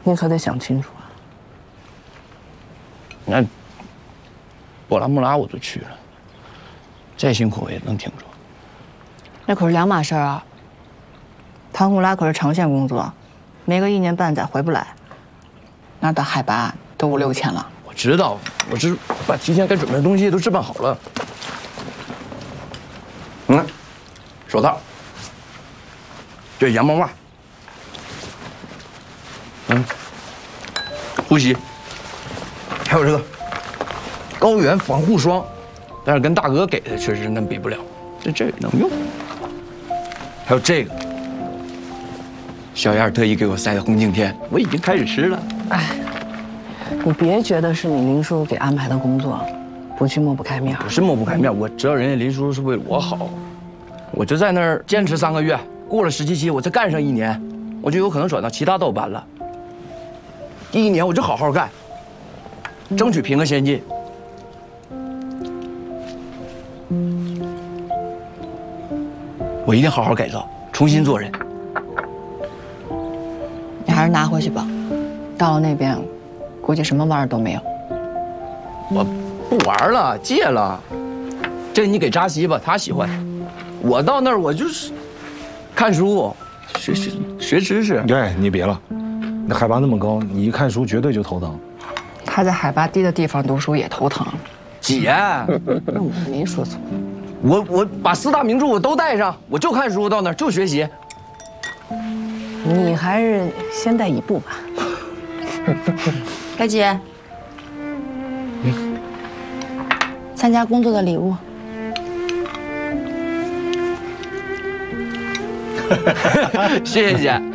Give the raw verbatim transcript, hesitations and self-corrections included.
你可得想清楚啊。 那波拉穆拉我都去了，再辛苦我也能挺住。 那可是两码事儿啊。唐古拉可是长线工作，没个一年半载回不来。那儿的海拔都五六千了。 我知道，我这把提前该准备的东西都置办好了。嗯，手套，对，羊毛袜，嗯，护膝，还有这个高原防护霜，但是跟大哥给的确实那比不了，这这能用。还有这个，小燕特意给我塞的红景天，我已经开始吃了。 哎，你别觉得是你林叔给安排的工作，不去抹不开面。 不是抹不开面，我知道人家林叔是为了我好，我就在那儿坚持三个月，过了实习期，我再干上一年，我就有可能转到其他道班了。第一年我就好好干，争取评个先进。我一定好好改造，重新做人。 你还是拿回去吧，到了那边，估计什么玩意儿都没有。 我不玩了，戒了。这个你给扎西吧，他喜欢。我到那儿我就是看书，学学学知识。 哎，你别了，那海拔那么高，你一看书绝对就头疼。 他在海拔低的地方读书也头疼。 姐， 那我没说错。 我我把四大名著我都带上，我就看书，到那儿就学习。 你还是先带一步吧。该姐，嗯，参加工作的礼物。 谢谢姐。